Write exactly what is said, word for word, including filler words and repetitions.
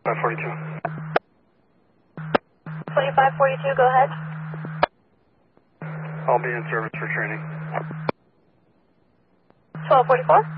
five forty-two. twenty-five forty-two, go ahead. I'll be in service for training. twelve forty-four.